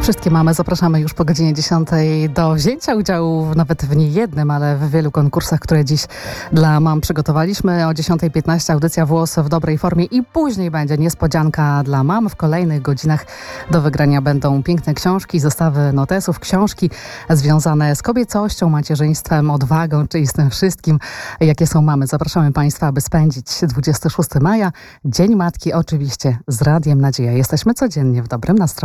Wszystkie mamy zapraszamy już po godzinie 10 do wzięcia udziału nawet w niejednym, ale w wielu konkursach, które dziś dla mam przygotowaliśmy. O 10:15 audycja Włos w dobrej formie i później będzie niespodzianka dla mam. W kolejnych godzinach do wygrania będą piękne książki, zestawy notesów, książki związane z kobiecością, macierzyństwem, odwagą, czyli z tym wszystkim, jakie są mamy. Zapraszamy Państwa, aby spędzić 26 maja, Dzień Matki, oczywiście z Radiem Nadzieja. Jesteśmy codziennie w dobrym nastroju.